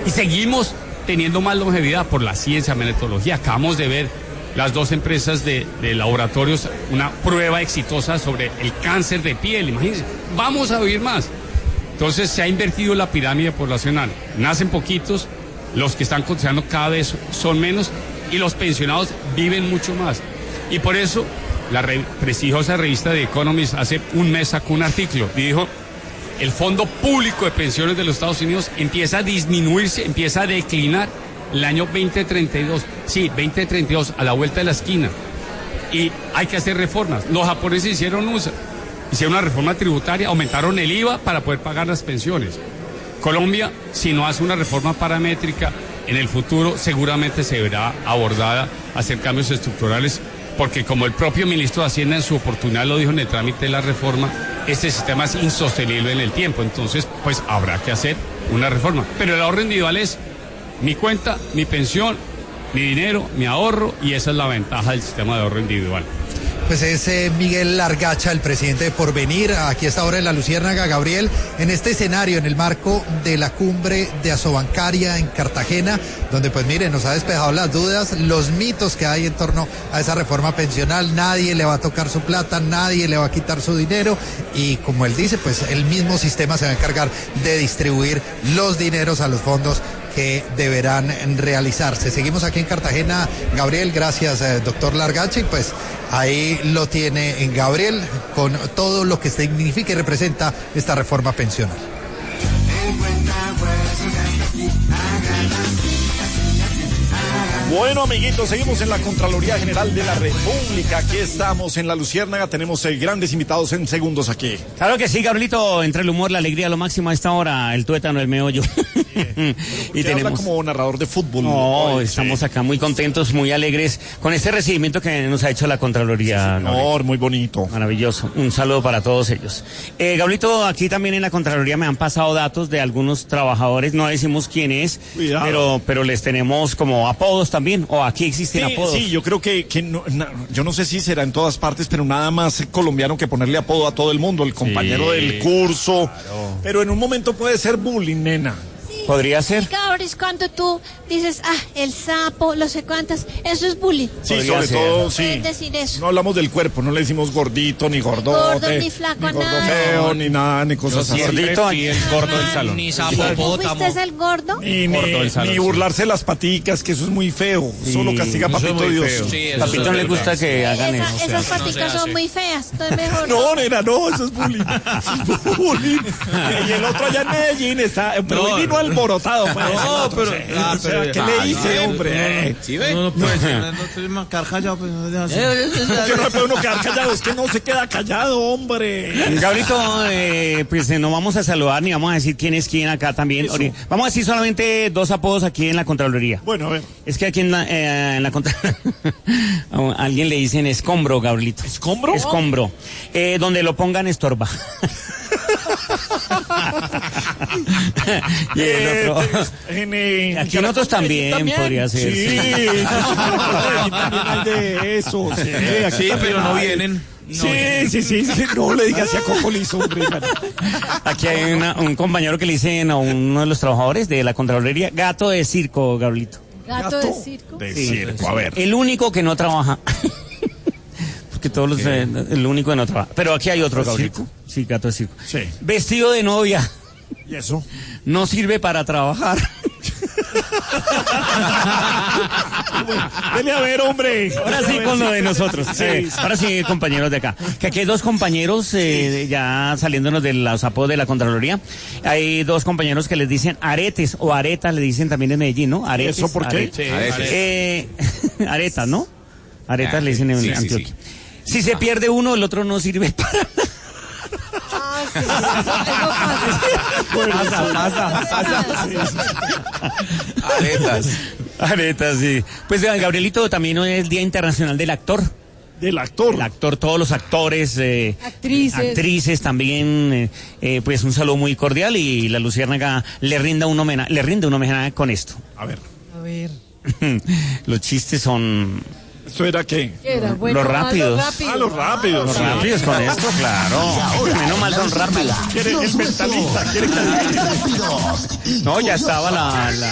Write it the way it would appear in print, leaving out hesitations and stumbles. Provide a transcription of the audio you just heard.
Y seguimos teniendo más longevidad por la ciencia, metodología. Acabamos de ver las dos empresas de laboratorios, una prueba exitosa sobre el cáncer de piel. Imagínense, vamos a vivir más. Entonces se ha invertido la pirámide poblacional. Nacen poquitos, los que están cotizando cada vez son menos y los pensionados viven mucho más. Y por eso la prestigiosa revista The Economist hace un mes sacó un artículo y dijo: el fondo público de pensiones de los Estados Unidos empieza a disminuirse, empieza a declinar el año 2032. Sí, 2032, a la vuelta de la esquina. Y hay que hacer reformas. Los japoneses hicieron una reforma tributaria, aumentaron el IVA para poder pagar las pensiones. Colombia, si no hace una reforma paramétrica, en el futuro seguramente se verá abordada a hacer cambios estructurales, porque como el propio ministro de Hacienda en su oportunidad lo dijo en el trámite de la reforma, este sistema es insostenible en el tiempo. Entonces, pues habrá que hacer una reforma. Pero el ahorro individual es mi cuenta, mi pensión, mi dinero, mi ahorro, y esa es la ventaja del sistema de ahorro individual. Pues es Miguel Largacha, el presidente de Porvenir, aquí está ahora en la Luciérnaga. Gabriel, en este escenario, en el marco de la cumbre de Asobancaria en Cartagena, donde pues mire, nos ha despejado las dudas, los mitos que hay en torno a esa reforma pensional. Nadie le va a tocar su plata, nadie le va a quitar su dinero, y como él dice, pues el mismo sistema se va a encargar de distribuir los dineros a los fondos que deberán realizarse. Seguimos aquí en Cartagena, Gabriel, gracias doctor Largacha, y pues ahí lo tiene en Gabriel con todo lo que significa y representa esta reforma pensional. Bueno, amiguitos, seguimos en la Contraloría General de la República. Aquí estamos en la Luciérnaga, tenemos grandes invitados en segundos aquí. Claro que sí, Gabrielito, entre el humor, la alegría, lo máximo a esta hora, el tuétano, el meollo. Y tenemos habla como narrador de fútbol. No, hoy, estamos acá muy contentos, muy alegres con este recibimiento que nos ha hecho la Contraloría. Sí, señor, muy bonito. Maravilloso, un saludo para todos ellos. Gabrielito, aquí también en la Contraloría me han pasado datos de algunos trabajadores, no decimos quién es, pero les tenemos como apodos también, o aquí existen apodos. Sí, yo creo que no, yo no sé si será en todas partes, pero nada más colombiano que ponerle apodo a todo el mundo, el compañero del curso, claro. Pero en un momento puede ser bullying, nena. Podría ser. Cabres, cuando tú dices, el sapo, no sé cuántas, eso es bullying. Sí, sobre todo, sí. Pueden decir eso. No hablamos del cuerpo, no le decimos gordito, ni gordote, gordo, ni flaco, ni gordo feo, ni nada, ni cosas así. Gordito y el gordo del salón. Ni sapo, ¿fuiste es el gordo? Ni burlarse las paticas, que eso es muy feo. Sí, solo castiga Papito Dios. Sí, Papito no le gusta que hagan eso. Esas paticas son muy feas, entonces mejor. No, nena, no, eso es bullying. Eso es bullying. Y el otro allá en Medellín está, pero vino alborotado. No, pero ¿qué le hice, hombre? ¿Sí ve? No puede quedar callado, pues no deja así. Yo no puedo uno quedar callado, es que no se queda callado, hombre. Gabrielito, pues no vamos a saludar ni vamos a decir quién es quién acá también. Eso. Vamos a decir solamente dos apodos aquí en la Contraloría. Bueno, a ver. Es que aquí en la Contraloría a alguien le dicen escombro, Gabrielito. ¿Escombro? Escombro. Donde lo pongan estorba. Y el otro. Aquí nosotros también podría ser. Sí, también hay de eso. Sí, pero no vienen. Sí, no le digas a Coco Lizo, hombre. Aquí hay un compañero que le dicen a uno de los trabajadores de la Contraloría, gato de circo, Gabrielito. ¿Gato de circo? De circo, a ver. El único que no trabaja. Que todos los el único que no trabaja. Pero aquí hay otro, Gabrielito. Sí, gato de circo. Sí. Vestido de novia. ¿Y eso? No sirve para trabajar. Dele a ver, hombre. Ahora sí con lo de nosotros. Ahora sí, compañeros de acá. Que aquí hay dos compañeros, ya saliéndonos de los apodos de la Contraloría. Hay dos compañeros que les dicen aretes o aretas, le dicen también en Medellín, ¿no? Aretes. ¿Eso por qué? Aretas, ¿no? Aretas le dicen en Antioquia. Sí. Si se pierde uno, el otro no sirve para nada. Aretas, sí. Pues Gabrielito, también hoy es el Día Internacional del Actor. Del actor. El actor, todos los actores, actrices también, pues un saludo muy cordial, y la Luciérnaga le rinde un homenaje con esto. A ver. Los chistes son... ¿Eso era qué? Era bueno, los rápidos. Los rápidos. Los rápidos con esto, claro. Menos mal son rápidos. El mentalista quiere que... No, ya estaba la